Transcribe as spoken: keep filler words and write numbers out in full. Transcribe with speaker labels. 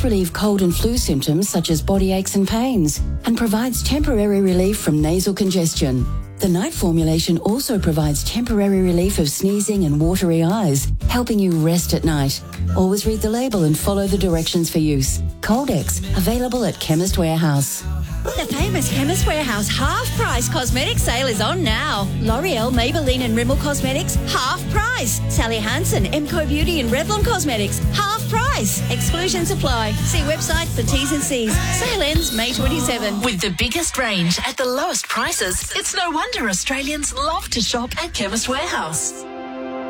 Speaker 1: helps relieve cold and flu symptoms such as body aches and pains and provides temporary relief from nasal congestion. The night formulation also provides temporary relief of sneezing and watery eyes, helping you rest at night. Always read the label and follow the directions for use. Coldex, available at Chemist Warehouse.
Speaker 2: The famous Chemist Warehouse half-price cosmetic sale is on now. L'Oreal, Maybelline and Rimmel Cosmetics, half price. Sally Hansen, Emco Beauty and Revlon Cosmetics, half price. Exclusions apply. See website for T's and C's. Sale ends May twenty-seventh.
Speaker 3: With the biggest range at the lowest prices, it's no wonder Australians love to shop at Chemist Warehouse.